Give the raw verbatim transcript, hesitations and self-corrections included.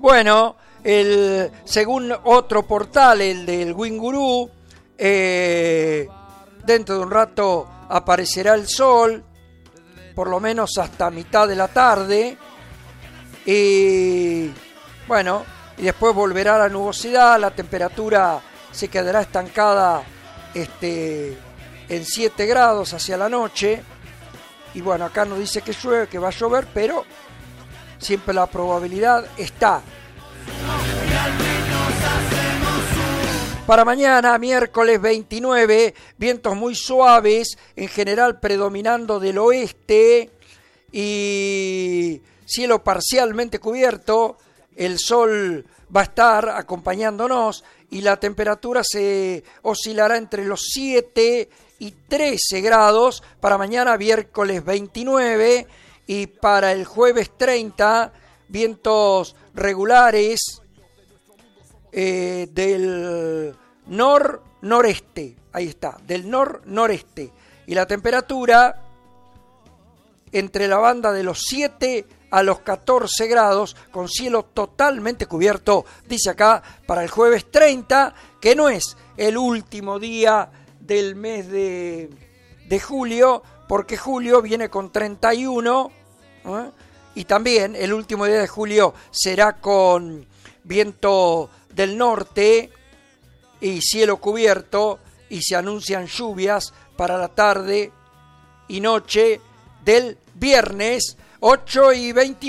Bueno, el, según otro portal, el del Wingurú, eh, dentro de un rato aparecerá el sol, por lo menos hasta mitad de la tarde, y bueno, y después volverá la nubosidad, la temperatura se quedará estancada este, en siete grados hacia la noche, y bueno, acá no dice que llueve, que va a llover, pero siempre la probabilidad está. Para mañana, miércoles veintinueve, vientos muy suaves, en general predominando del oeste y cielo parcialmente cubierto. El sol va a estar acompañándonos y la temperatura se oscilará entre los siete y trece grados para mañana, miércoles veintinueve, y para el jueves treinta, vientos regulares eh, del nor-noreste, ahí está, del nor-noreste, y la temperatura entre la banda de los siete a los catorce grados, con cielo totalmente cubierto, dice acá, para el jueves treinta, que no es el último día del mes de, de julio, porque julio viene con treinta y uno, ¿eh? Y también el último día de julio será con viento del norte y cielo cubierto, y se anuncian lluvias para la tarde y noche del viernes ocho y veinte.